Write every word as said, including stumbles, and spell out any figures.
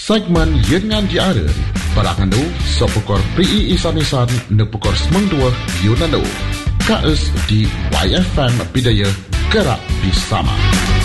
Segmen Yengan Diara Barangandu Sopukor Pri Isan-Isan Nepukor Semengdua Yunandu K S di Y F M Bidaya Gerak Bersama.